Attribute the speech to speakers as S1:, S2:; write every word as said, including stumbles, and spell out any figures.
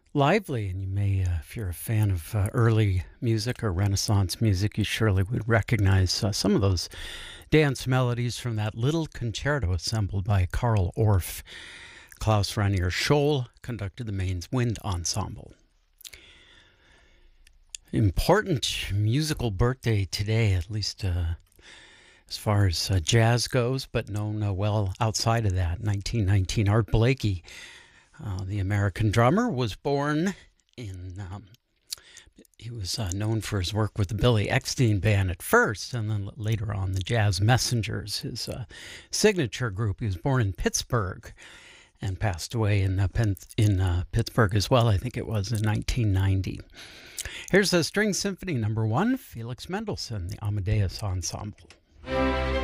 S1: lively, and you may, uh, if you're a fan of uh, early music or Renaissance music, you surely would recognize uh, some of those dance melodies from that little concerto assembled by Karl Orff. Klaus Rainier Scholl conducted the Mainz Wind Ensemble. Important musical birthday today, at least uh, as far as uh, jazz goes, but known uh, well outside of that. nineteen nineteen, Art Blakey, uh, the American drummer, was born in... Um, he was uh, known for his work with the Billy Eckstine Band at first, and then later on the Jazz Messengers, his uh, signature group. He was born in Pittsburgh and passed away in, uh, Pen- in uh, Pittsburgh as well. I think it was in nineteen ninety. Here's the String Symphony number one, Felix Mendelssohn, the Amadeus Ensemble.